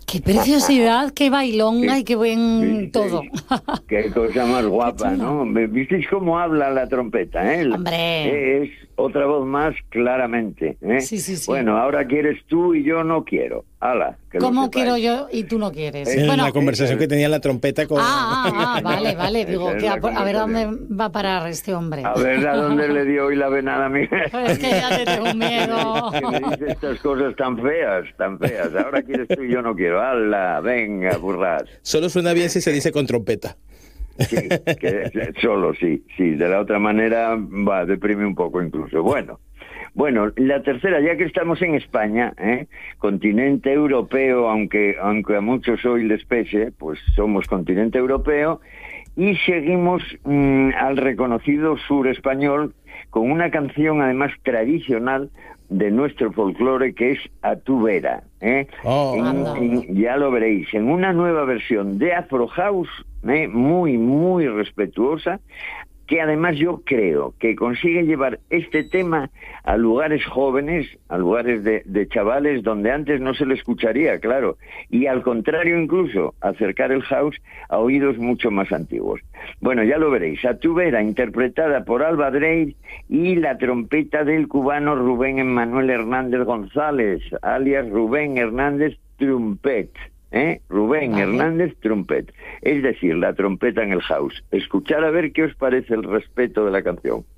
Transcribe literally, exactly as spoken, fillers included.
Qué preciosidad, qué bailonga ¿Qué, y qué buen visteis? todo. Qué cosa más guapa, ¿no? ¿Visteis cómo habla la trompeta? ¿Eh? Hombre. Es otra voz más claramente. ¿eh? Sí, sí, sí. Bueno, ahora quieres tú y yo no quiero. ¡Hala! Que lo ¿Cómo sepáis. quiero yo y tú no quieres? Sí, En Bueno, la conversación que tenía la trompeta con... ah, ah, ah, vale, vale. Digo, Esa es que a, la a ver a dónde conversación. va a parar este hombre. A ver a dónde le dio hoy la venada a mi... Es que ya te tengo miedo. Que me dice estas cosas tan feas, tan feas. Ahora quieres tú y yo no quiero. ¡Hala! Venga, burras. Solo suena bien si se dice con trompeta. Sí, que solo sí, sí. De la otra manera va, deprime un poco incluso. Bueno, bueno, la tercera, ya que estamos en España, ¿eh? Continente europeo, aunque aunque a muchos hoy les pese, pues somos continente europeo y seguimos mmm, al reconocido sur español con una canción además tradicional de nuestro folclore que es A tu vera, ¿eh? Oh. En- en- ya lo veréis, en una nueva versión de Afro House, ¿eh? muy, muy respetuosa, que además yo creo que consigue llevar este tema a lugares jóvenes, a lugares de, de chavales donde antes no se le escucharía, claro, y al contrario incluso acercar el house a oídos mucho más antiguos. Bueno, ya lo veréis, A tu vera, interpretada por Alba Drey y la trompeta del cubano Rubén Emmanuel Hernández González, alias Rubén Hernández Trumpet. ¿Eh? Rubén Vale. Hernández Trumpet, es decir, la trompeta en el house. Escuchar a ver qué os parece el respeto de la canción.